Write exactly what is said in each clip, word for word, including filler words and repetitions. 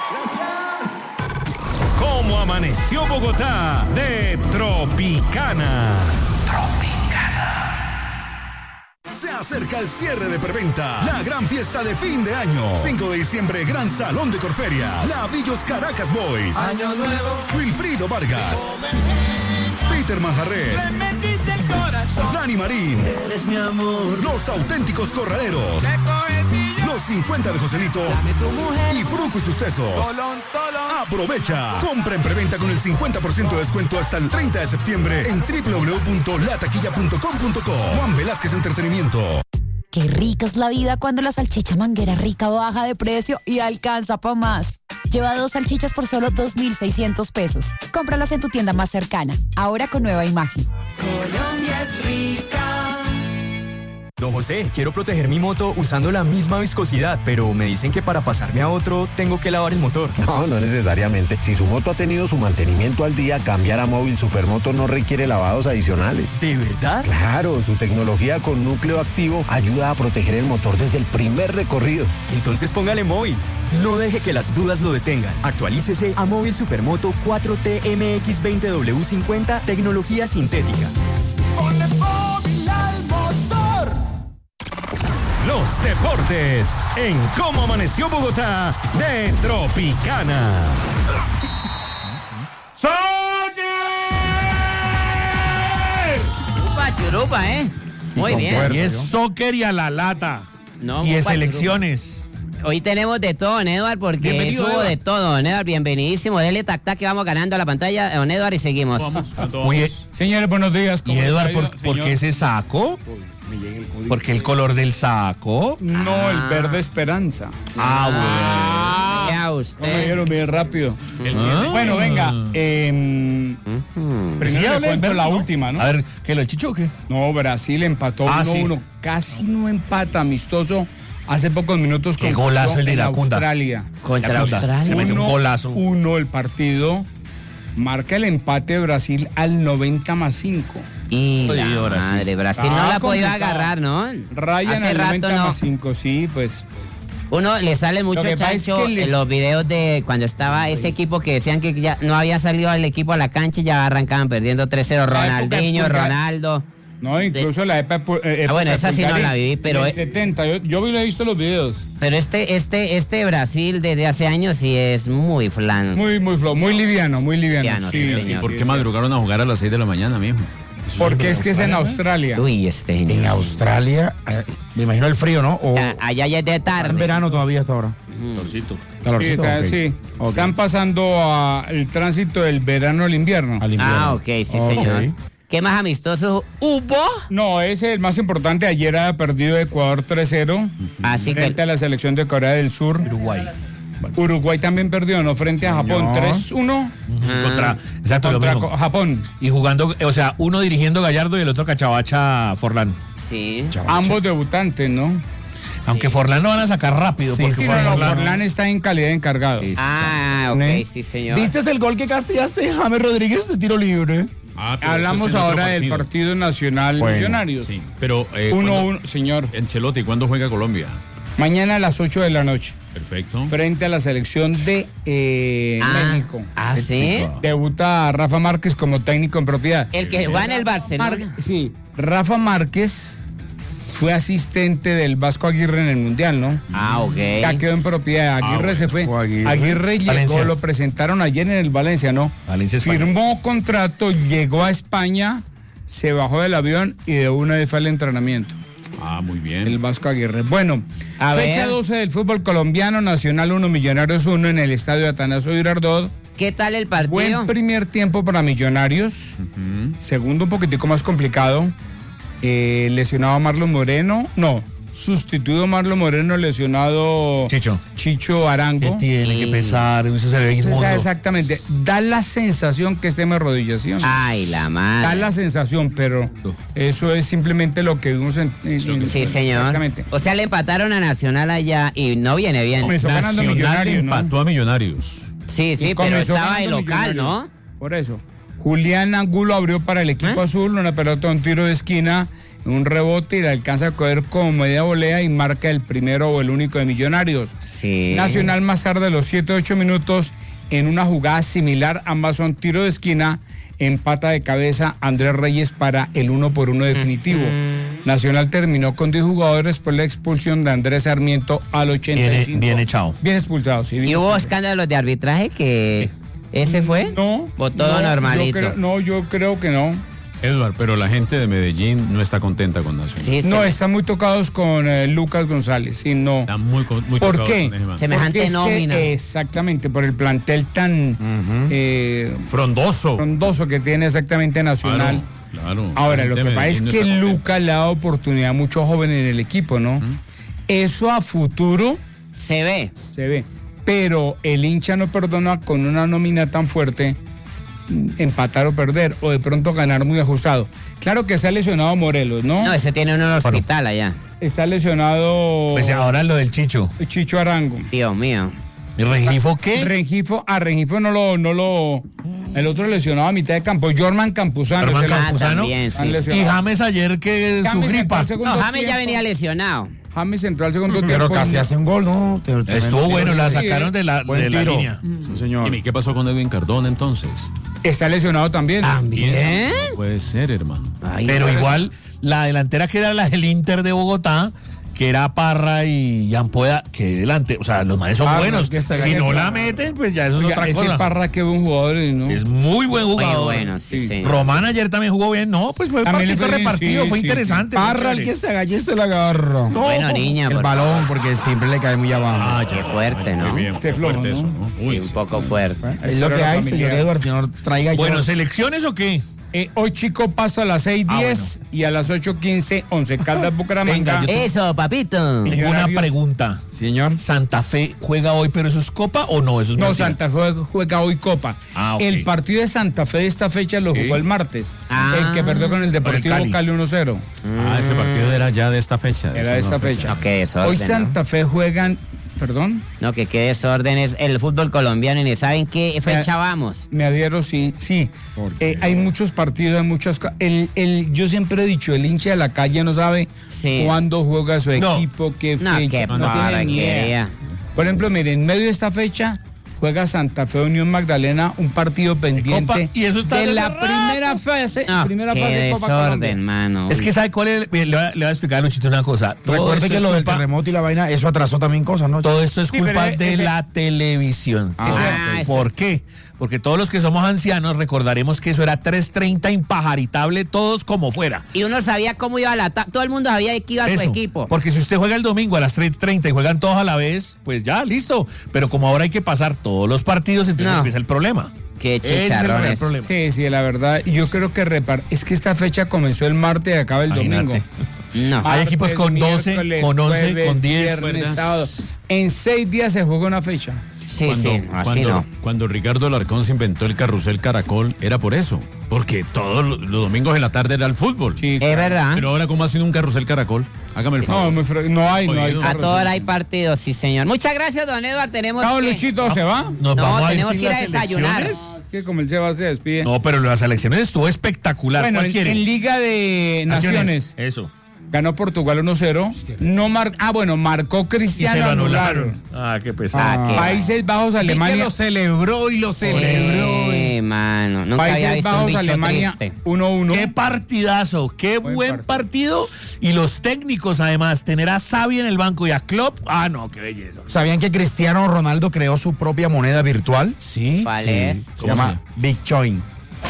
¿Cómo amaneció Bogotá? De Tropicana. Se acerca el cierre de preventa. La gran fiesta de fin de año. cinco de diciembre, Gran Salón de Corferias. La Villos Caracas Boys. Año nuevo. Wilfrido Vargas. Peter Manjarres. Dani Marín. Eres mi amor. Los Auténticos Corraleros. Los cincuenta de Joselito. Y Fruco y sus tesos. Aprovecha. Compra en preventa con el cincuenta por ciento de descuento hasta el treinta de septiembre en doble u doble u doble u punto la taquilla punto com punto co. Juan Velázquez Entretenimiento. Qué rica es la vida cuando la salchicha Manguera Rica baja de precio y alcanza pa' más. Lleva dos salchichas por solo dos mil seiscientos pesos. Cómpralas en tu tienda más cercana. Ahora con nueva imagen. Colombia es rica. Don José, quiero proteger mi moto usando la misma viscosidad, pero me dicen que para pasarme a otro tengo que lavar el motor. No, no necesariamente. Si su moto ha tenido su mantenimiento al día, cambiar a Móvil Supermoto no requiere lavados adicionales. ¿De verdad? Claro, su tecnología con núcleo activo ayuda a proteger el motor desde el primer recorrido. Entonces póngale Móvil. No deje que las dudas lo detengan. Actualícese a Móvil Supermoto cuatro T M X veinte W cincuenta, tecnología sintética. Ponle Móvil al motor. Los deportes en Cómo Amaneció Bogotá de Tropicana. ¡Soccer! Churupa, churupa, ¿eh? Muy bien. Y es soccer y a la lata. No, y es churupa. elecciones. Hoy tenemos de todo, don Edward, porque hubo Edward. de todo, don Edward. Bienvenidísimo. Dele tac tac que vamos ganando a la pantalla, don Edward, y seguimos. Vamos a todos. Oye, señores, buenos días. ¿Y Edward, por, por qué ese saco? ¿Por qué el color del saco? No, Ah. el verde esperanza. Ah, Ya No me usted. dijeron bien rápido. Ah. Bueno, venga. eh, primero le cuento la última, ¿no? A ver, ¿qué lo el Chicho o qué? No, Brasil empató Ah, uno uno. sí. Casi no empata, amistoso. Hace pocos minutos Qué concluyó golazo el de en Iracunda. Australia. Contra Iracunda. Australia. Se metió un Uno, golazo. uno el partido. Marca el empate de Brasil al noventa más cinco. Y la Jodido, Brasil. madre, Brasil no Ah, la ha podido complicado. agarrar, ¿no? Ryan Hace al rato noventa no. más cinco, sí, pues. Uno le sale mucho que pasa es chancho que les- en los videos de cuando estaba ese equipo que decían que ya no había salido el equipo a la cancha y ya arrancaban perdiendo tres cero. La época de Ronaldinho, Pulgar. Ronaldo. No, incluso la época, eh, Ah, bueno, época esa sí no Pulgar la viví, pero- en el setenta, yo, yo he visto los videos. Pero este, este, este Brasil desde hace años sí es muy flan. Muy, muy flow, muy liviano, muy liviano. Liviano, sí, sí, señor. ¿Por qué madrugaron a jugar a las seis de la mañana mismo? Porque es que es en Australia. Uy, este En genio. Australia, eh, me imagino el frío, ¿no? O A- Allá ya es de en tarde. verano todavía hasta ahora. Torcito. Sí, Calorcito. está- ok. sí. Ok. Están pasando a el tránsito del verano al invierno. Al invierno. Ah, ok, sí, Ok. señor. ¿Qué más amistoso hubo? No, ese es el más importante. Ayer ha perdido Ecuador tres cero Así que frente a la selección de Corea del Sur. Uruguay. Uruguay también perdió, ¿no? Frente a Japón. Señor. tres uno Contra, exacto, lo contra mismo. Co- Japón. Y jugando, o sea, uno dirigiendo Gallardo y el otro Cachabacha Forlán. sí. Ambos debutantes, ¿no? Aunque Forlán lo van a sacar rápido. Sí, porque sí, Sí, Forlán- no, no, Forlán está en calidad de encargado. Ah, ok, ¿Ne? sí, señor. ¿Viste el gol que casi hace James Rodríguez de tiro libre? Ah, pero Hablamos eso es en otro ahora del partido nacional Bueno, Millonarios. Sí, pero. Eh, uno ¿cuándo- uno, señor. Ancelotti, ¿cuándo juega Colombia? Mañana a las ocho de la noche, Perfecto. frente a la selección de eh, Ah, México. ah, sí. Debuta Rafa Márquez como técnico en propiedad. El que juega en el Barcelona. Mar- sí, Rafa Márquez fue asistente del Vasco Aguirre en el Mundial, ¿no? Ah, ok. Ya quedó en propiedad. Aguirre Ah, se fue. fue Aguirre. Aguirre, llegó, Valencia. lo presentaron ayer en el Valencia, ¿no? Valencia, España. Firmó contrato, llegó a España, se bajó del avión y de una vez fue al entrenamiento. Ah, muy bien. El Vasco Aguirre. Bueno, A fecha ver. doce del fútbol colombiano, Nacional uno, Millonarios uno en el estadio Atanasio Girardot. ¿Qué tal el partido? Buen primer tiempo para Millonarios. Segundo, un poquitico más complicado. Eh, lesionado Marlon Moreno. No, sustituido Marlon Moreno, lesionado Chicho. Chicho Que Arango. tiene que pesar, eso se ve Entonces, inmundo. exactamente. Da la sensación que es tema de rodillación. Ay, la Da madre. la sensación, pero eso es simplemente lo que vimos en. en- en- Sí, señor. Exactamente. O sea, le empataron a Nacional allá y no viene bien. Comenzó ganando Nacional Millonarios, ¿no? empató a Millonarios. Sí, sí, Y pero comenzó estaba de ganando local, ¿no? Millonarios. Por eso. Julián Angulo abrió para el equipo ¿Eh? azul, una pelota, un tiro de esquina. un rebote y la alcanza a coger como media volea y marca el primero o el único de Millonarios. Sí. Nacional más tarde a los siete ocho minutos en una jugada similar, ambas son tiro de esquina, empata de cabeza Andrés Reyes para el uno por uno definitivo. Uh-huh. Nacional terminó con diez jugadores por la expulsión de Andrés Sarmiento al ochenta y cinco. Bien, bien echado. Bien expulsado, sí. Bien ¿Y hubo expulsado. escándalos de arbitraje que ese fue? No. ¿O todo no, normalito? Yo creo, no, yo creo que no. Edward, pero la gente de Medellín no está contenta con Nacional. Sí, No, se- están muy tocados con eh, Lucas González, sí, no. Están muy, co- muy ¿Por tocados qué? con ese man. Semejante Porque es nómina. que, exactamente, por el plantel tan eh, Frondoso. frondoso que tiene exactamente Nacional. Claro, claro. Ahora, La lo gente que de pasa es Medellín no que está contenta. Lucas le ha dado oportunidad a muchos jóvenes en el equipo, ¿no? Eso a futuro Se ve. se ve. Pero el hincha no perdona con una nómina tan fuerte mm, empatar o perder, o de pronto ganar muy ajustado. Claro que está lesionado Morelos, ¿no? No, ese tiene uno en el hospital allá. Está lesionado Pues ahora lo del Chicho. Chicho Arango. Dios mío. ¿Y Rengifo qué? Rengifo, a Rengifo no lo, no lo, el otro lesionado a mitad de campo, Jorman Campuzano. Jorman ese lo- Ah, Campuzano. también, han sí. lesionado. Y James ayer que su James entró gripa. al segundo No, James ya tiempo. venía lesionado. James entró al segundo tiempo. Pero casi y- hace un gol, ¿no? Te- te- Estuvo te- bueno, la Sí, sacaron de la, Buen de la tiro. línea. Sí, señor. ¿Y qué pasó con Edwin Cardona entonces? Está lesionado también. ¿También? No puede ser, hermano. Ay, Pero no. igual, la delantera que era la del Inter de Bogotá, que era Parra y Yampueda, que delante, o sea, los manes son Parra, buenos. que se Si gana no esa- la meten, pues ya eso es Oiga, otra ese cosa. Parra que buen jugador, ¿no? Es muy buen Muy jugador. bueno, sí, sí. Román ayer también jugó bien. No, pues fue También le partido fue bien, repartido, sí, fue sí, interesante. Parra, el chévere. que se agalle se la agarra. No. Bueno, niña, El por balón, porque siempre le cae muy abajo. Ah, Qué fuerte, ¿no? Muy bien, Este qué flojo, fuerte ¿no? eso, ¿no? Sí, Uy, un sí. poco fuerte. Es lo que hay, señor Edward, señor, traiga Bueno, yo. ¿selecciones o qué? Eh, hoy Chico pasa a las seis diez y a las ocho quince, Once Caldas Bucaramanga. Venga, yo- Eso, papito. Tengo una Millonarios. pregunta. Señor. ¿Santa Fe juega hoy, pero eso es Copa o no? Eso es No, mentira. Santa Fe juega hoy Copa. Ah, ok. El partido de Santa Fe de esta fecha lo jugó el martes. Ah. El que perdió con el Deportivo Cali. Cali uno cero. Ah, ese partido era ya de esta fecha. Era de esta fecha. No, qué desorden, Hoy ¿no? Santa Fe juegan, perdón, No, que qué desorden es el fútbol colombiano y ni saben qué fecha Eh, vamos. me adhiero, sí, sí. Eh, hay muchos partidos, hay muchas cosas. El, el, yo siempre he dicho, el hincha de la calle no sabe Sí. cuándo juega su No. equipo, qué No, fecha, qué no tiene ni idea. porquería. Por ejemplo, miren, en medio de esta fecha juega Santa Fe Unión Magdalena, un partido pendiente Copa, y eso está de desde la rato. primera fase, No, primera qué fase de Copa desorden, Colombia. mano. Es que ¿sabe cuál es? Le voy a, le voy a explicar a Luchito una cosa. Todo Recuerde esto que es lo del culpa- terremoto y la vaina, eso atrasó también cosas, ¿no? Todo esto es Sí, culpa pero de ese- la televisión. Ah, ese- ¿Por qué? Porque todos los que somos ancianos recordaremos que eso era tres treinta impajaritable, todos como fuera. Y uno sabía cómo iba la ta- todo el mundo sabía que iba a su Eso, equipo. Porque si usted juega el domingo a las tres treinta y juegan todos a la vez, pues ya, listo. Pero como ahora hay que pasar todos los partidos, entonces No. empieza el problema. Qué Ese es el chicharrones. real problema. Sí, sí, la verdad, yo creo que repar es que esta fecha comenzó el martes y acaba el Imagínate. domingo. No. Hay equipos con doce, miércoles, con once, jueves, con diez. viernes, ¿Recuerdas? sábado. En seis días se juega una fecha. Sí, cuando, sí, así cuando, no. cuando Ricardo Alarcón se inventó el carrusel caracol, era por eso. Porque todos los, los domingos en la tarde era el fútbol. Sí, Es verdad. Pero ahora, ¿cómo ha sido un carrusel caracol? Hágame el No, favor. muy fre- no hay, no hay. Oído. A toda hora hay partidos, sí, señor. Muchas gracias, don Edward. Tenemos Chao, que... Luchito, ¿se va? Nos No, vamos a tenemos sin que ir a las desayunar. elecciones. Es que como el Seba se despide. No, pero las elecciones estuvo espectacular. Bueno, ¿Cuál en, quiere? en Liga de Naciones, Eso. ganó Portugal uno cero. No mar, ah, bueno, marcó Y se Cristiano, lo anularon. anularon. Ah, qué pesado. Ah, qué Países Bajos, Alemania. lo celebró y lo celebró. Sí, mano. Nunca había Países visto un Bajos, bicho Alemania triste. uno uno. Qué partidazo, qué Buen buen, partido. Y los técnicos, además, tener a Xavi en el banco y a Klopp. Ah, no, qué belleza. ¿Sabían que Cristiano Ronaldo creó su propia moneda virtual? Sí. ¿Cuál es? Se llama Bitcoin.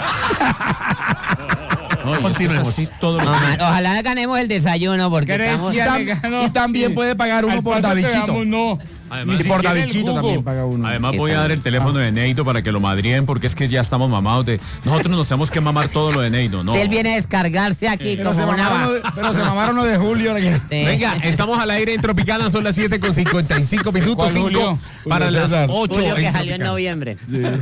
No, y esto es Continuemos. así todos No, los man, días. ojalá ganemos el desayuno porque estamos... Grecia le tam- ganó, y también sí. puede pagar uno Al por paso que Davidchito. vamos, no. Además, Y por siquiera el Davidchito jugo. también paga uno. Además voy a dar el teléfono de Neito para que lo madrien porque es que ya estamos mamados de... Nosotros nos tenemos que mamar todo lo de Neito, ¿no? Si él viene a descargarse aquí Pero se, como una... mamaron lo de, pero se mamaron lo de Julio. ahora que- Sí. Venga, estamos al aire en Tropicana, son las siete con cincuenta y cinco minutos, ¿Cuál, cinco Julio? para Julio las César. ocho. Julio que en salió en Tropicana. noviembre.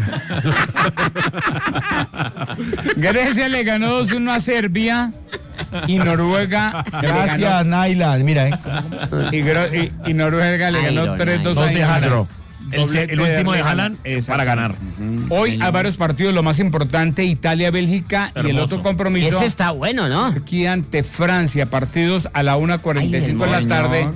Grecia le ganó dos uno a Serbia y Noruega le Gracias, Naila. Mira, eh. ganó, y, Gro- y- y Noruega le Ay, ganó no, tres dos no, a Dos de Inglaterra. Jandro. El, el último de Haaland para ganar. Hoy hay varios partidos, lo más importante, Italia-Bélgica y el otro compromiso. Ese está bueno, ¿no? Aquí ante Francia, partidos a la una cuarenta y cinco de la tarde.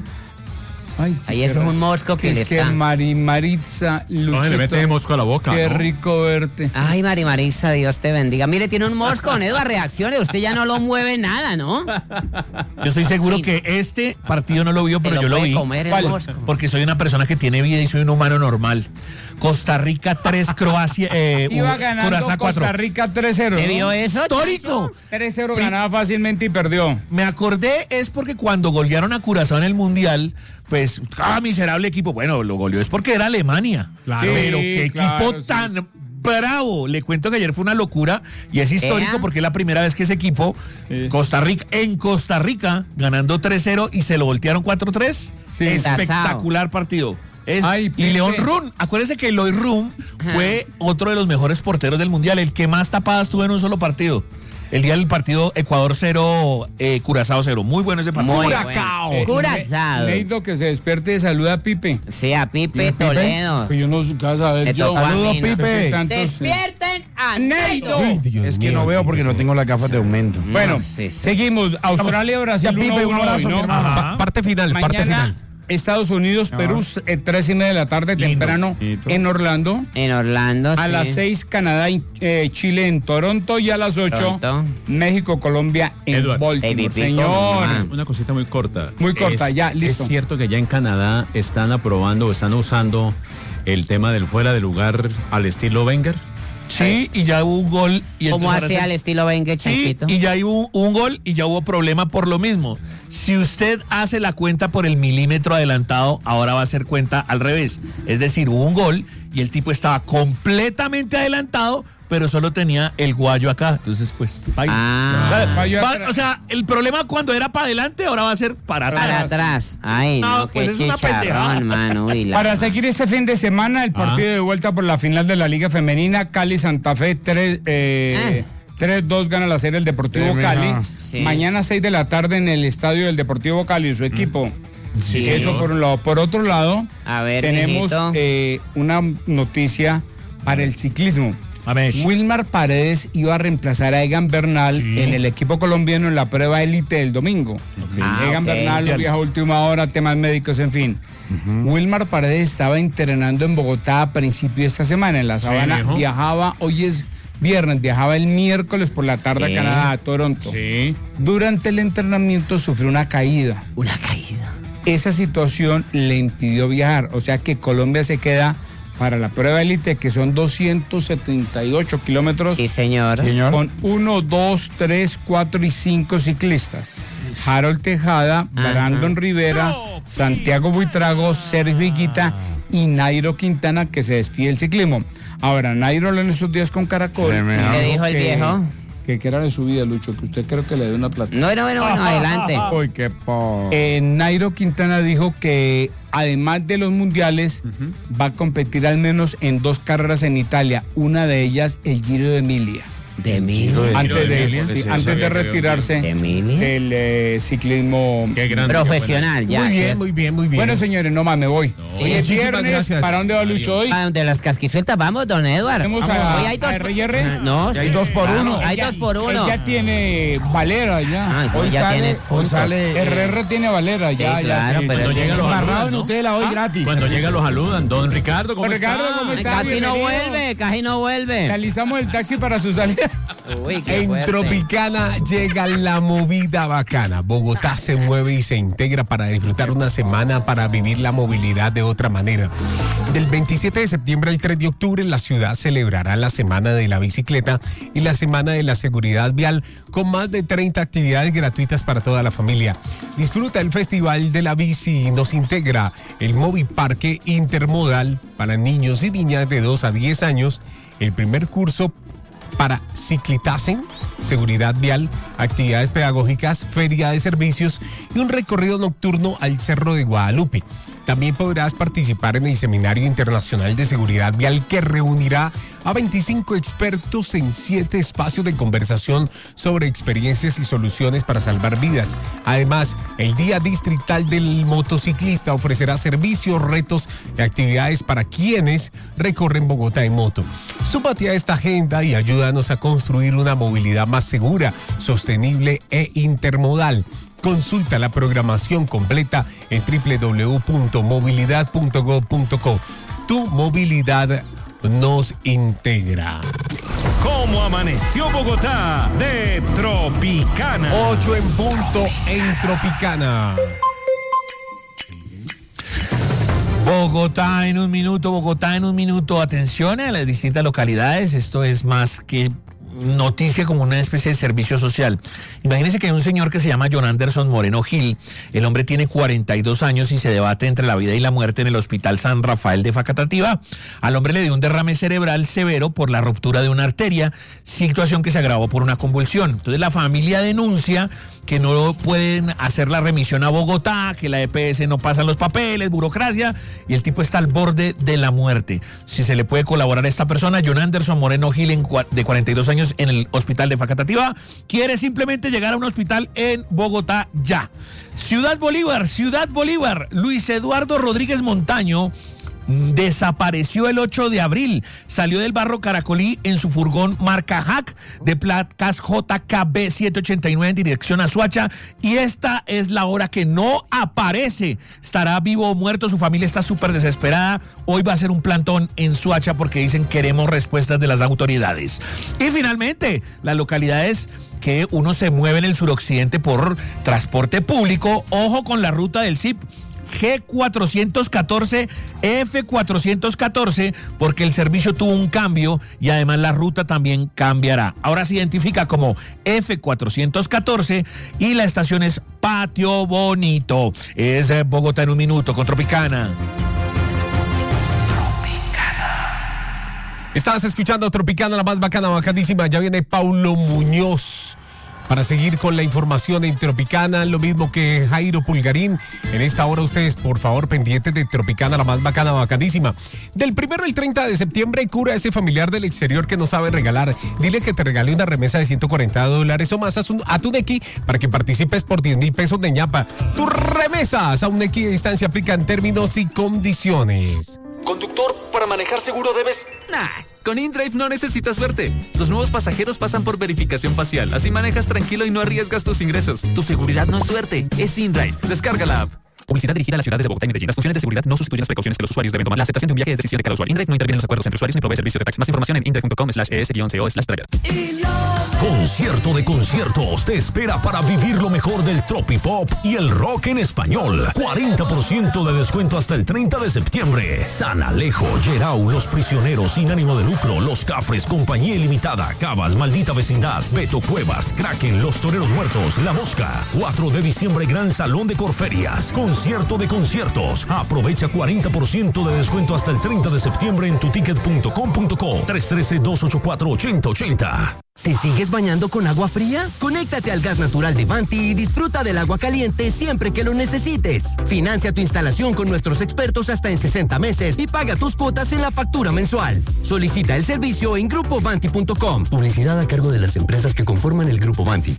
Ay, ahí eso es un mosco que, que le es que está. Mari Maritza, Luchito, no, se le mete mosco a la boca. Qué ¿no? rico verte. Ay, Mari Maritza, Dios te bendiga. Mire, tiene un mosco, don Eduardo, reaccione. Usted ya no lo mueve nada, ¿no? Yo estoy seguro que este partido no lo vio, pero lo yo lo vi. Comer el mosco. Porque soy una persona que tiene vida y soy un humano normal. Costa Rica tres, Croacia, eh, Iba ganando Curazao cuatro. Costa Rica tres cero. ¿Me vio eso? ¡Histórico! tres cero ganaba fácilmente y perdió. Me acordé, es porque cuando golearon a Curazao en el Mundial, pues, ¡ah, miserable equipo! Bueno, lo goleó es porque era Alemania. Claro. Pero Sí, qué claro, equipo sí. tan bravo. Le cuento que ayer fue una locura y es histórico ¿Ea? porque es la primera vez que ese equipo, Sí. Costa Rica, en Costa Rica, ganando tres cero y se lo voltearon cuatro tres. Sí. Espectacular partido. Es- Ay, y Pepe. León Run, acuérdense que Eloy Run fue otro de los mejores porteros del Mundial, el que más tapadas tuvo en un solo partido. El día del partido Ecuador cero, eh, Curazao cero. Muy bueno ese partido. Muy Curacao. bueno. Curazao. Neido, que se despierte y saluda a Pipe. Sí, a Pipe Toledo. Que yo no sé qué vas a ver Le yo. tocó a Saludos, mí, ¿no? Pipe. Tantos, eh, Despierten a Neido. Uy, es que no veo porque no tengo las gafas de aumento. Bueno, No, sí, sí. seguimos. Australia, Brasil, Ya, Pipe, un uno, abrazo, ¿no? mi hermano. Ajá. Pa- parte final, parte Mañana, final. Estados Unidos, Perú, eh, tres y media de la tarde, temprano, en Orlando. En Orlando, A sí. las seis, Canadá y eh, Chile en Toronto. Y a las ocho, Toronto. México, Colombia en Edward. Baltimore. Baby Pico, Señor. mamá. Una cosita muy corta. Muy corta, Es- ya, listo. Es cierto que ya en Canadá están aprobando o están usando el tema del fuera de lugar al estilo Wenger. Sí, y ya hubo un gol. Y ¿Cómo empezaron a hace hacer- al estilo Bengue, Sí, Chanchito? y ya hubo un gol y ya hubo problema por lo mismo. Si usted hace la cuenta por el milímetro adelantado, ahora va a hacer cuenta al revés. Es decir, hubo un gol y el tipo estaba completamente adelantado, pero solo tenía el guayo acá. Entonces, pues, baila. Ah. o, sea, Guayo va- atrás. o sea, el problema cuando era para adelante, ahora va a ser para atrás. Para atrás. Ay, no, No, pues qué es una pendejada. chicharrón, mano. Uy, la- Para seguir este fin de semana, el partido de vuelta por la final de la Liga Femenina, Cali-Santa Fe, tres dos gana la serie el Deportivo Terminado. Cali. Sí. Mañana seis de la tarde en el estadio del Deportivo Cali, su equipo. Sí, Eso señor. por un lado. Por otro lado, A ver, tenemos mijito. eh, una noticia para el ciclismo. A ver. Wilmar Paredes iba a reemplazar a Egan Bernal en el equipo colombiano en la prueba élite del domingo. Ah, Egan ok. Bernal lo viaja a última hora, temas médicos, en fin. Wilmar Paredes estaba entrenando en Bogotá a principio de esta semana, en la Sabana. viejo. Viajaba, hoy es viernes, viajaba el miércoles por la tarde Sí. a Canadá, a Toronto. Sí. Durante el entrenamiento sufrió una caída. Una caída. Esa situación le impidió viajar, o sea que Colombia se queda para la prueba élite, que son doscientos setenta y ocho kilómetros, Sí, señor. con uno, dos, tres, cuatro y cinco ciclistas. Harold Tejada, Brandon Rivera, Santiago Buitrago, Sergio Higuita y Nairo Quintana, que se despide del ciclismo. Ahora, Nairo habló en estos días con Caracol. Tremendo. y ¿Qué dijo el que- viejo? Que, que era de su vida, Lucho, que usted creo que le dio una plata. No, no, bueno, bueno, adelante. Uy, qué po. Eh, Nairo Quintana dijo que además de los mundiales va a competir al menos en dos carreras en Italia, una de ellas el Giro de Emilia. De mí. Antes de, Emilia. sí, Sí, sí, antes sabía de que había retirarse ¿De Emilia? del eh, ciclismo. Qué grande. Profesional, ya. Muy bien, ¿cierto? muy bien, muy bien. Bueno, señores, no más, me voy. Hoy es Muchísimas viernes. gracias. ¿Para dónde va Lucho hoy? ¿A donde las casquisueltas vamos, don Eduardo? Vamos Vamos, a- hoy hay dos. a R y R. Ah, No, Y hay sí. dos por Vamos, uno. Hay Ya- dos por Él uno. ya tiene Valera ya. Ah, Hoy ya sale, tiene hoy puntos. sale. R R tiene Valera ya. Sí, ya, claro, sí. pero Cuando él- llega los Amarrado saludan, en ¿no? Nutella hoy ¿Ah? gratis. Cuando llega los saludan. Don Ricardo, ¿cómo Don está? Ricardo, ¿cómo Ay, está? casi no Bienvenido. vuelve, casi no Le vuelve. alistamos el taxi para su salida. Uy, qué En fuerte. Tropicana llega la movida bacana. Bogotá se mueve y se integra para disfrutar una semana para vivir la movilidad de otra manera. Del veintisiete de septiembre al tres de octubre, la ciudad celebrará la Semana de la Bicicleta y la Semana de la Seguridad Vial con más de treinta actividades gratuitas para toda la familia. Disfruta el Festival de la Bici y nos integra el Moviparque Intermodal para niños y niñas de dos a diez años, el primer curso para Ciclitasen, seguridad vial, actividades pedagógicas, feria de servicios y un recorrido nocturno al Cerro de Guadalupe. También podrás participar en el Seminario Internacional de Seguridad Vial, que reunirá a veinticinco expertos en siete espacios de conversación sobre experiencias y soluciones para salvar vidas. Además, el Día Distrital del Motociclista ofrecerá servicios, retos y actividades para quienes recorren Bogotá en moto. Súmate a esta agenda y ayúdanos a construir una movilidad más segura, sostenible e intermodal. Consulta la programación completa en doble u doble u doble u punto movilidad punto gob punto co. Tu movilidad nos integra. ¿Cómo amaneció Bogotá de Tropicana? ocho en punto en Tropicana. Bogotá en un minuto, Bogotá en un minuto. Atención a las distintas localidades. Esto es más que noticia, como una especie de servicio social. Imagínense que hay un señor que se llama John Anderson Moreno Gil. El hombre tiene cuarenta y dos años y se debate entre la vida y la muerte en el Hospital San Rafael de Facatativá. Al hombre le dio un derrame cerebral severo por la ruptura de una arteria, situación que se agravó por una convulsión. Entonces la familia denuncia que no pueden hacer la remisión a Bogotá, que la E P S no pasa los papeles, burocracia, y el tipo está al borde de la muerte. Si se le puede colaborar a esta persona, John Anderson Moreno Gil, en, de cuarenta y dos años, en el Hospital de Facatativá, quiere simplemente llegar a un hospital en Bogotá ya. Ciudad Bolívar, Ciudad Bolívar, Luis Eduardo Rodríguez Montaño desapareció el ocho de abril. Salió del barrio Caracolí en su furgón marca Hack de placas J K B setecientos ochenta y nueve en dirección a Soacha, y esta es la hora que no aparece. ¿Estará vivo o muerto? Su familia está súper desesperada. Hoy va a ser un plantón en Soacha porque dicen: queremos respuestas de las autoridades. Y finalmente, las localidades que uno se mueve en el suroccidente por transporte público, ojo con la ruta del S I P G cuatrocientos catorce, F cuatrocientos catorce, porque el servicio tuvo un cambio y además la ruta también cambiará. Ahora se identifica como F cuatrocientos catorce y la estación es Patio Bonito. Es Bogotá en un minuto con Tropicana. Estabas escuchando Tropicana, la más bacana, bacanísima. Ya viene Paulo Muñoz para seguir con la información en Tropicana, lo mismo que Jairo Pulgarín. En esta hora ustedes, por favor, pendientes de Tropicana, la más bacana, bacanísima. Del primero al treinta de septiembre, cura a ese familiar del exterior que no sabe regalar. Dile que te regale una remesa de ciento cuarenta dólares o más a, su, a tu Nequi para que participes por diez mil pesos de ñapa. Tus remesas a un Nequi de distancia aplican términos y condiciones. Conductor, para manejar seguro debes... Nah, con InDrive no necesitas suerte. Los nuevos pasajeros pasan por verificación facial, así manejas tranquilo y no arriesgas tus ingresos. Tu seguridad no es suerte, es InDrive. Descarga la app. Publicidad dirigida a las ciudades de Bogotá y Medellín. Las funciones de seguridad no sustituyen las precauciones que los usuarios deben tomar. La aceptación de un viaje es decisión de cada usuario. InDrive no interviene en los acuerdos entre usuarios ni provee servicio de taxi. Más información en indrive punto com slash es guion co slash driver. Concierto de conciertos te espera para vivir lo mejor del tropipop y el rock en español. cuarenta por ciento de descuento hasta el treinta de septiembre. San Alejo, Yerau, Los Prisioneros, Sin Ánimo de Lucro, Los Cafres, Compañía Ilimitada, Cabas, Maldita Vecindad, Beto Cuevas, Kraken, Los Toreros Muertos, La Mosca. cuatro de diciembre, Gran Salón de Corferias. Concierto de conciertos. Aprovecha cuarenta por ciento de descuento hasta el treinta de septiembre en tu ticket punto com punto co. tres uno tres, dos ocho cuatro, ocho cero ocho cero. ¿Te sigues bañando con agua fría? Conéctate al gas natural de Vanti y disfruta del agua caliente siempre que lo necesites. Financia tu instalación con nuestros expertos hasta en sesenta meses y paga tus cuotas en la factura mensual. Solicita el servicio en grupo vanti punto com. Publicidad a cargo de las empresas que conforman el Grupo Vanti.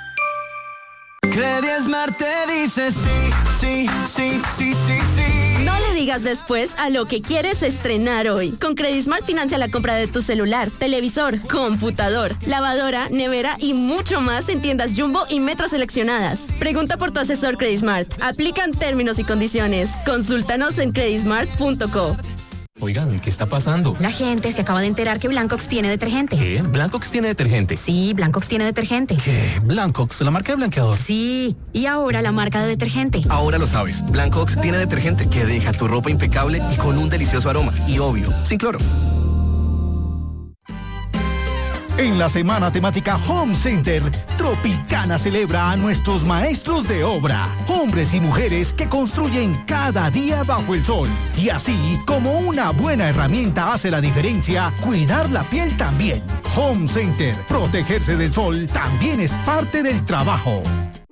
Credismart te dice sí, sí, sí, sí, sí, sí. No le digas después a lo que quieres estrenar hoy. Con Credismart financia la compra de tu celular, televisor, computador, lavadora, nevera y mucho más en tiendas Jumbo y Metro seleccionadas. Pregunta por tu asesor Credismart. Aplican términos y condiciones. Consúltanos en credismart punto co. Oigan, ¿qué está pasando? La gente se acaba de enterar que Blancox tiene detergente. ¿Qué? ¿Blancox tiene detergente? Sí, Blancox tiene detergente. ¿Qué? ¿Blancox? ¿La marca de blanqueador? Sí, y ahora la marca de detergente. Ahora lo sabes. Blancox tiene detergente que deja tu ropa impecable y con un delicioso aroma. Y obvio, sin cloro. En la semana temática Home Center, Tropicana celebra a nuestros maestros de obra, hombres y mujeres que construyen cada día bajo el sol. Y así como una buena herramienta hace la diferencia, cuidar la piel también. Home Center, protegerse del sol también es parte del trabajo.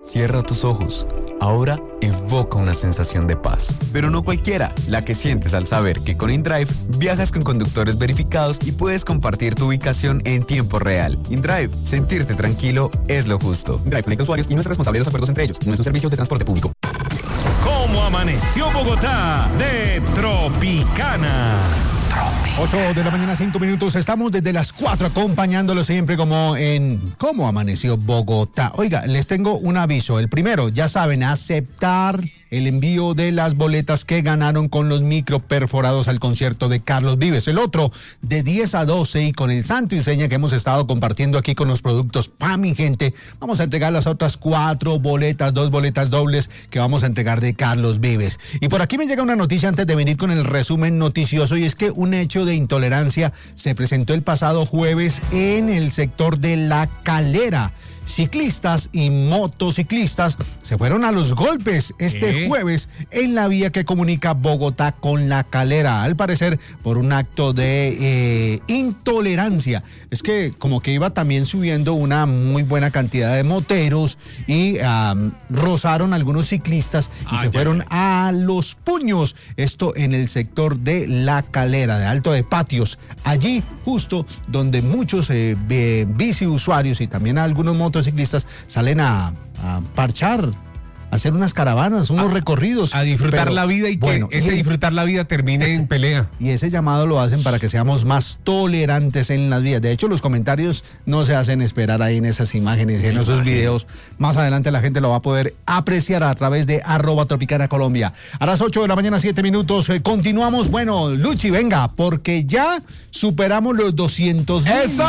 Cierra tus ojos. Ahora evoca una sensación de paz. Pero no cualquiera, la que sientes al saber que con InDrive viajas con conductores verificados y puedes compartir tu ubicación en tiempo real. InDrive, sentirte tranquilo es lo justo. InDrive conecta usuarios y no es responsable de los acuerdos entre ellos. No es un servicio de transporte público. ¿Cómo amaneció Bogotá? De Tropicana. ocho de la mañana, cinco minutos. Estamos desde las cuatro acompañándolo siempre como en ¿Cómo amaneció Bogotá? Oiga, les tengo un aviso. El primero, ya saben, aceptar el envío de las boletas que ganaron con los micro perforados al concierto de Carlos Vives. El otro, de diez a doce y con el santo y seña que hemos estado compartiendo aquí con los productos Pa' mi gente, vamos a entregar las otras cuatro boletas, dos boletas dobles que vamos a entregar de Carlos Vives. Y por aquí me llega una noticia antes de venir con el resumen noticioso, y es que un hecho de intolerancia se presentó el pasado jueves en el sector de La Calera. Ciclistas y motociclistas se fueron a los golpes este ¿Qué? jueves en la vía que comunica Bogotá con La Calera, al parecer por un acto de eh, intolerancia. Es que como que iba también subiendo una muy buena cantidad de moteros y um, rozaron algunos ciclistas y ah, se fueron ya. a los puños. Esto en el sector de La Calera, de Alto de Patios, allí justo donde muchos eh, bici usuarios y también algunos motociclistas salen a, a parchar, a hacer unas caravanas, unos a, recorridos. A disfrutar pero, la vida y bueno, que ese y, disfrutar la vida termine en pelea. Y ese llamado lo hacen para que seamos más tolerantes en las vías. De hecho, los comentarios no se hacen esperar ahí en esas imágenes y en esos videos. Más adelante la gente lo va a poder apreciar a través de arroba Tropicana Colombia. A las ocho de la mañana, siete minutos, eh, continuamos. Bueno, Luchi, venga, porque ya superamos los doscientos mil. ¡Eso!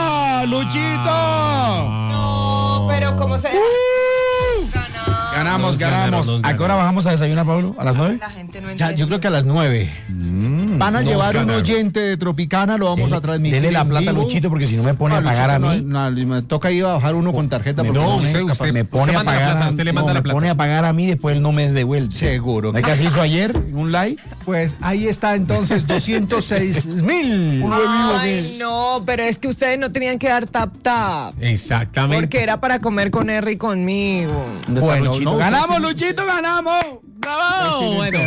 ¡Luchito! No, pero ¿cómo se...? Uh, ganamos, ganamos. ¿A qué hora bajamos a desayunar, Pablo? ¿A las nueve? La gente no ya, yo creo que a las nueve. Mm, Van a llevar un oyente de Tropicana, lo vamos dele, a transmitir. Dele la plata a Luchito, porque si no me pone no, a pagar a mí. No, no, me toca ir a bajar uno con tarjeta. Me, no, usted, usted, me pone usted a pagar plata, a, usted le manda no, la plata. Me pone a pagar a mí, después él no me devuelve. Seguro. ¿Hay que hacer eso ayer? ¿Un like? Pues ahí está entonces, doscientos seis mil. Ay, no, pero es que ustedes no tenían que dar tap tap. Exactamente. Porque era para comer con R y conmigo. Bueno, no, ganamos, Luchito, ganamos. ¡Bravo! Bueno.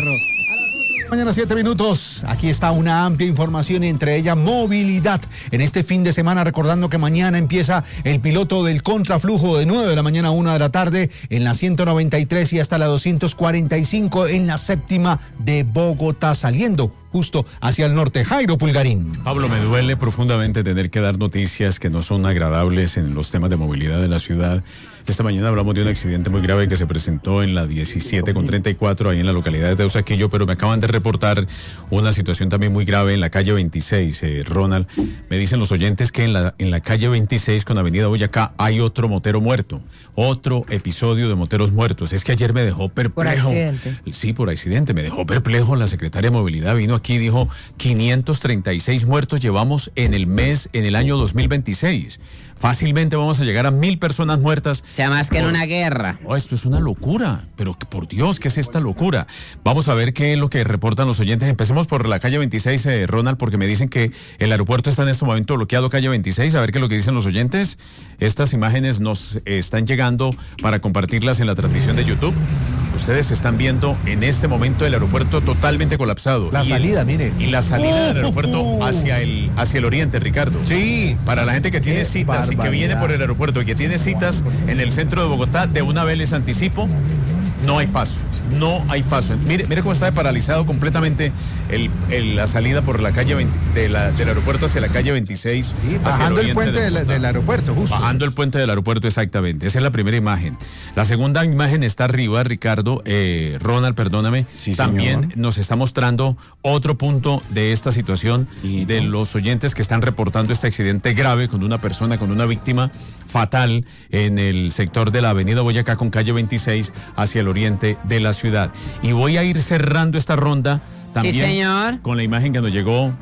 Mañana siete minutos, aquí está una amplia información, entre ellas movilidad. En este fin de semana, recordando que mañana empieza el piloto del contraflujo de nueve de la mañana a una de la tarde en la ciento noventa y tres y hasta la doscientos cuarenta y cinco en la séptima de Bogotá, saliendo justo hacia el norte. Jairo Pulgarín. Pablo, me duele profundamente tener que dar noticias que no son agradables en los temas de movilidad de la ciudad. Esta mañana hablamos de un accidente muy grave que se presentó en la diecisiete con treinta y cuatro, ahí en la localidad de Teusaquillo, pero me acaban de reportar una situación también muy grave en la calle veintiséis, eh, Ronald. Me dicen los oyentes que en la, en la calle veintiséis con avenida Boyacá hay otro motero muerto, otro episodio de moteros muertos. Es que ayer me dejó perplejo. Por accidente. Sí, por accidente, me dejó perplejo. La secretaria de Movilidad vino aquí y dijo quinientos treinta y seis muertos llevamos en el mes, en el año dos mil veintiséis. Fácilmente vamos a llegar a mil personas muertas. Sea más que en una guerra. Oh, esto es una locura, pero por Dios, ¿qué es esta locura? Vamos a ver qué es lo que reportan los oyentes. Empecemos por la calle veintiséis, eh, Ronald, porque me dicen que el aeropuerto está en este momento bloqueado, calle veintiséis. A ver qué es lo que dicen los oyentes. Estas imágenes nos eh, están llegando para compartirlas en la transmisión de YouTube. Ustedes están viendo en este momento el aeropuerto totalmente colapsado. La y salida, el, mire. Y la salida del aeropuerto hacia el, hacia el oriente, Ricardo. Sí. Para la gente que tiene citas y que viene por el aeropuerto y que tiene citas en el centro de Bogotá, de una vez les anticipo, no hay paso. No hay paso. Mire, mire cómo está paralizado completamente el, el, la salida por la calle veinte, de la, del aeropuerto hacia la calle veintiséis. Sí, bajando el, el puente de de del aeropuerto, justo. Bajando el puente del aeropuerto, exactamente. Esa es la primera imagen. La segunda imagen está arriba, Ricardo, eh, Ronald, perdóname. Sí, también señor. Nos está mostrando otro punto de esta situación sí, de ¿no? los oyentes que están reportando este accidente grave con una persona, con una víctima fatal en el sector de la avenida Boyacá con calle veintiséis hacia el oriente de la ciudad. Y voy a ir cerrando esta ronda también sí, señor. Con la imagen que nos llegó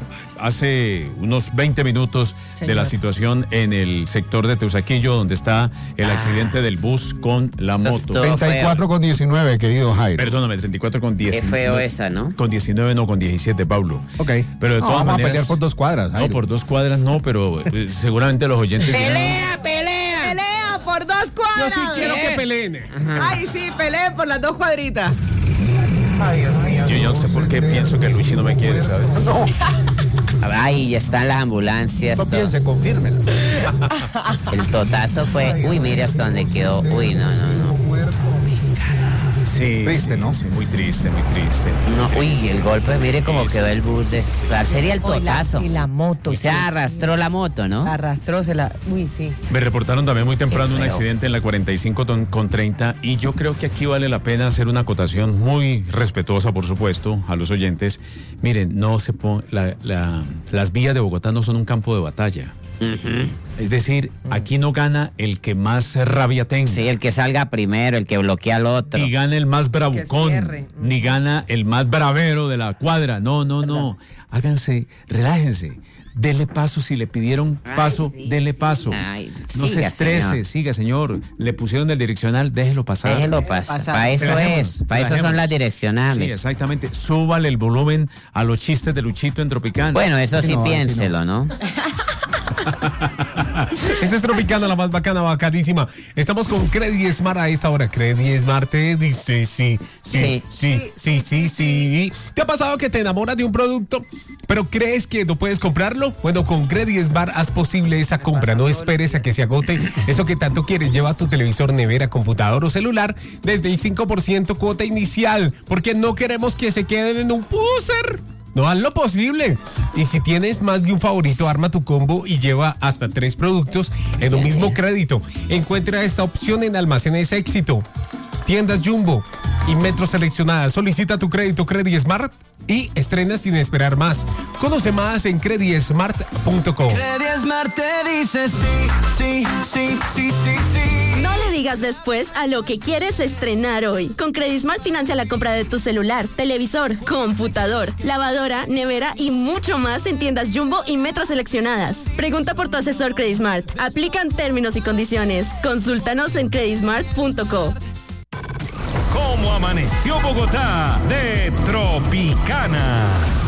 hace unos veinte minutos señor. de la situación en el sector de Teusaquillo, donde está el ah. accidente del bus con la moto. treinta y cuatro con diecinueve, querido Jairo. Perdóname, treinta y cuatro con diecinueve. Qué feo esa, ¿no? Con diecinueve, no, con diecisiete, Pablo. Ok. Pero de no, todas vamos maneras, a pelear por dos cuadras, Jairo. No, por dos cuadras no, pero eh, seguramente los oyentes... ¡Pelea, pelea! ¡Pelea por dos cuadras. Yo sí quiero que peleen. Ay, sí, peleen por las dos cuadritas. Yo, yo no sé por qué pienso que Luchi no me quiere, ¿sabes? No. Ay, ya están las ambulancias. No piense, confírmelo. El totazo fue, uy, mire hasta dónde quedó. Uy, no, no, no. Sí, triste, sí, ¿no? Sí, muy triste, muy triste. No, uy, el golpe, mire cómo quedó el bus de... Sería el Uy, la- totazo. y la moto. Y se arrastró la moto, ¿no? Arrastró, se la... Uy, sí. Me reportaron también muy temprano un Qué feo. accidente en la cuarenta y cinco ton- con treinta y yo creo que aquí vale la pena hacer una acotación muy respetuosa, por supuesto, a los oyentes. Miren, no se pon- la- la- las vías de Bogotá no son un campo de batalla. Es decir, aquí no gana el que más rabia tenga. Sí, el que salga primero, el que bloquea al otro. Ni gana el más Que bravucón, cierre. ni gana el más bravero de la cuadra. No, no, no. Háganse, relájense. Dele paso, si le pidieron paso, Ay, sí, dele sí. paso. Ay, no se siga, estrese, señor. siga, señor. Le pusieron el direccional, déjelo pasar. Déjelo pasar. pasar. Para eso Relajémonos, es, para eso son relajémonos. las Sí, direccionales. exactamente. Súbale el volumen a los chistes de Luchito en Tropicana. Bueno, eso sí, no, así piénselo, ¿no? Esta es Tropicana, la más bacana, bacanísima. Estamos con Credit Smart a esta hora. Credit Smart te dice sí, sí, sí, sí, sí, sí. ¿Te ha pasado que te enamoras de un producto, pero crees que no puedes comprarlo? Bueno, con Credit Smart haz posible esa compra. No esperes a que se agote eso que tanto quieres. Lleva tu televisor, nevera, computador o celular desde el cinco por ciento cuota inicial, porque no queremos que se queden en un pusher. No, haz lo posible. Y si tienes más de un favorito, arma tu combo y lleva hasta tres productos en un mismo crédito. Encuentra esta opción en Almacenes Éxito, Tiendas Jumbo y Metro Seleccionadas. Solicita tu crédito Credit Smart y estrena sin esperar más. Conoce más en credit smart punto com. Credit Smart te dice sí, sí, sí, sí, sí, sí. No le digas después a lo que quieres estrenar hoy. Con Credismart financia la compra de tu celular, televisor, computador, lavadora, nevera y mucho más en tiendas Jumbo y Metro Seleccionadas. Pregunta por tu asesor Credismart. Aplican términos y condiciones. Consúltanos en credismart punto co. ¿Cómo amaneció Bogotá? De Tropicana.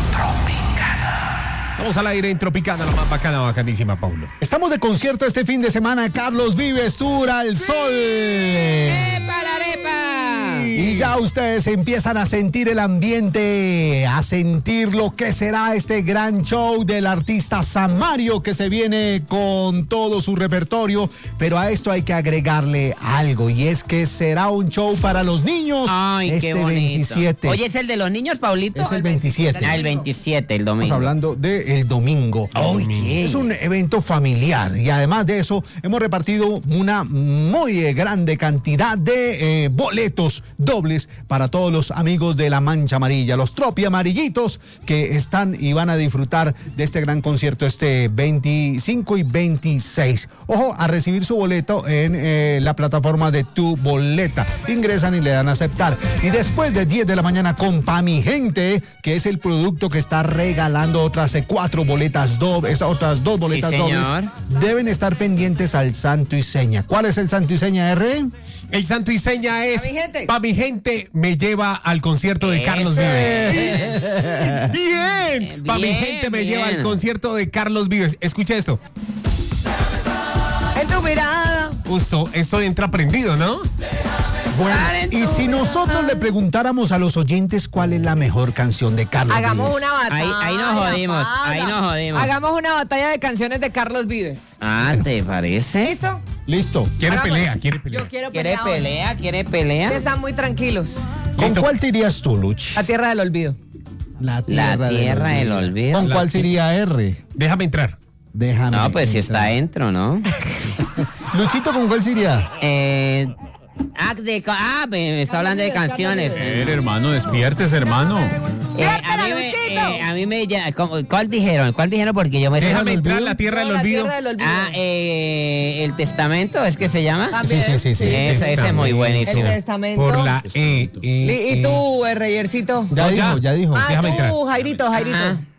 Vamos al aire en Tropicana, la más bacana, bacanísima, Paulo. Estamos de concierto este fin de semana. Carlos Vives, Sur al Sol. ¡Epa, la arepa! Y ya ustedes empiezan a sentir el ambiente, a sentir lo que será este gran show del artista Samario, que se viene con todo su repertorio. Pero a esto hay que agregarle algo, y es que será un show para los niños. Ay, este qué bonito. veintisiete. Oye, ¿es el de los niños, Paulito? Es el veintisiete. Ah, el veintisiete, el domingo. Estamos hablando del domingo. Oye. Es un evento familiar, y además de eso hemos repartido una muy eh, grande cantidad de eh, boletos dobles para todos los amigos de la Mancha Amarilla, los Tropi Amarillitos, que están y van a disfrutar de este gran concierto este veinticinco y veintiséis. Ojo, a recibir su boleto en eh, la plataforma de Tu Boleta. Ingresan y le dan a aceptar. Y después de diez de la mañana con Pa' Mi Gente, que es el producto que está regalando otras eh, cuatro boletas dobles, esas otras dos boletas Sí, dobles, señor. deben estar pendientes al santo y seña. ¿Cuál es el santo y seña, R? El santo y seña es Pa' mi gente. Pa' mi gente me lleva al concierto de Carlos Eso. Vives. Bien. Pa' mi Bien, gente me bien. lleva al concierto de Carlos Vives. Escucha esto. En tu mirada. Justo, esto entra prendido, ¿no? Bueno, y si nosotros le preguntáramos a los oyentes cuál es la mejor canción de Carlos Hagamos Vives. una batalla. Ahí- ahí nos jodimos, paga. ahí nos jodimos. Hagamos una batalla de canciones de Carlos Vives. Ah, ¿te parece? ¿Listo? Listo. Quiere Hagamos. pelea, quiere pelea. Yo quiero ¿Quiere pelea. hoy. pelea? ¿Quiere pelea? Están muy tranquilos. ¿Con Listo. cuál te irías tú, Luch? La tierra del olvido. La La tierra del olvido. ¿Con La cuál ti- sería R? Déjame entrar. Déjame. No, pues si está entrar. dentro, ¿no? Luchito, ¿con cuál sería? Eh, ah, de, ca- ah, me, me está hablando de canciones. Eh, hermano, despiertes, hermano. Eh, a, mí me, eh, a mí me ya- ¿cómo- ¿Cuál dijeron? ¿Cuál dijeron? Porque yo me sé- Déjame entrar, la tierra del No, la olvido. tierra del olvido. Ah, eh, el testamento, ¿es que se llama? También. Sí, sí, sí, sí. Ese, ese es muy El buenísimo. testamento. Por la E. Y, E, y E. tú, eh, Reyercito. Ya No, dijo, ya. ya dijo. Ah, déjame tú, entrar. Jairito, Jairito. Ah,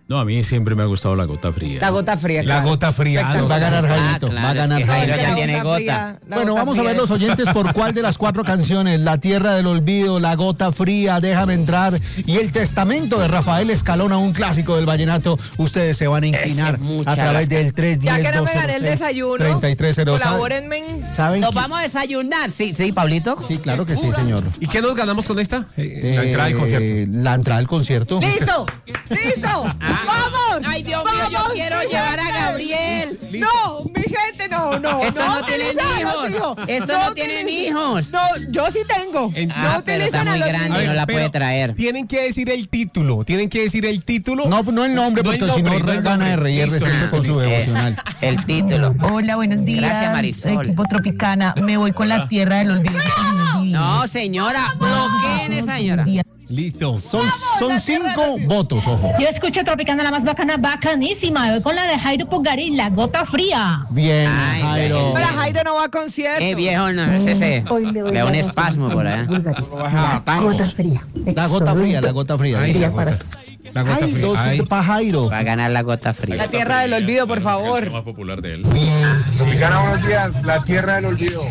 No, a mí siempre me ha gustado la gota fría. La gota fría. La claro. gota fría. Va a ganar Jairito, Ah, claro, va a ganar es que Jairo. Jairo ya tiene La gota. fría, la Bueno, gota vamos a fría ver los es- oyentes por cuál de las cuatro canciones, La Tierra del Olvido, La Gota Fría, Déjame Entrar y El Testamento de Rafael Escalona, un clásico del vallenato, ustedes se van a inclinar Ese es mucha a través lástima. del tres diez Ya que no me dos cero gané el seis, desayuno, treinta y tres cero. colabórenme. ¿Saben? ¿Nos qué? vamos a desayunar? Sí, sí, Pablito. Sí, claro que sí, señor. ¿Y qué nos ganamos con esta? Eh, la entrada al concierto. Eh, La entrada al concierto. ¡Listo! ¡Listo! ¡Vamos! Ay, Dios mío, yo ¡Vamos! quiero llevar a Gabriel. No, mi gente, no, no. Estos no tienen utilizan a los hijos. Estos no tienen utilizan- hijos. No, yo sí tengo. En- no Ah, pero está utilizan a muy los grande, niños. no la pero puede traer. Tienen que decir el título. Tienen que decir el título. No, no el nombre, No el porque si nombre, no no el gana nombre. R y R Listo, siempre listo, con su listo. devocional. El título. Hola, buenos días. Gracias, Marisol. Equipo Tropicana, me voy con La Tierra de los Olvido. No, señora, bloqueen esa señora. Listo. Son, son cinco votos, ojo. Yo escucho Tropicana, la más bacana, bacanísima. Me voy con la de Jairo Pulgarín, La Gota Fría. Bien, Ay, Jairo. Pero Jairo no va a concierto. Qué viejo, no, ese se le da un espasmo por allá. Gota Fría. La gota fría, la gota fría. Ay, la gota, la gota Ay, fría. dos Ay. para Jairo. Va a ganar la gota fría. La Tierra del Olvido, por favor. más popular de él. Tropicana, buenos días. La Tierra del Olvido.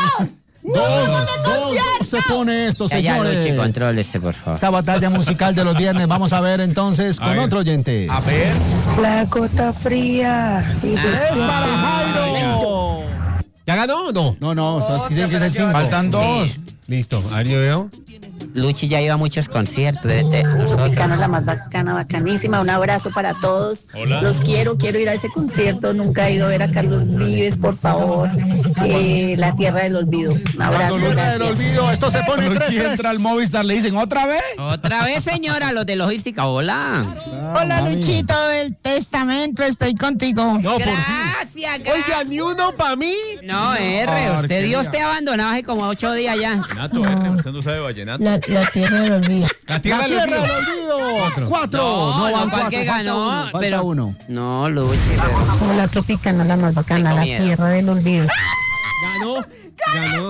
Dos, dos se pone esto, Ya, ya, señores. Luchi, contrólese, por favor. Esta batalla musical de los viernes. Vamos a ver entonces con ver. otro oyente. A ver. La Gota Fría. Es para Jairo. ¿Ya ganó o no? No, no, son- tienen que ser cinco. Faltan dos. Listo. A ver, yo veo. Luchi ya iba a muchos conciertos de, de nosotros. Tropicana, la más bacana, bacanísima. Un abrazo para todos. Hola. Los quiero, quiero ir a ese concierto. Nunca he ido a ver a Carlos Vives, por favor. Eh, la Tierra del Olvido. Un abrazo. Tierra del Gracias. Olvido. Esto se pone Cuando tres aquí tres. entra al Movistar le dicen otra vez. Otra vez, señora, los de logística. Hola. Hola, Luchito del Testamento, estoy contigo. No, por fin. Gracias, gracias. Oiga, ni uno para mí. No, R, usted Dios te ha abandonado hace como ocho días ya. Vallenato, R, usted no sabe vallenato. La, la Tierra del Olvido. La tierra La del Tierra olvido. del Olvido. Cuatro. No, van no, ¿cuál cuatro, que falta ganó? uno, falta Pero- uno. No, Luchi. pero- Hola, Tropicana, la más bacana, Tengo La miedo. Tierra del Olvido. Ganó. Ganó.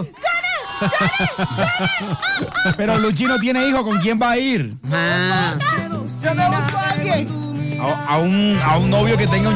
Pero Luchino tiene hijo, ¿con quién va a ir? Ah. Yo me busco a alguien. A, a un, a un novio que tenga un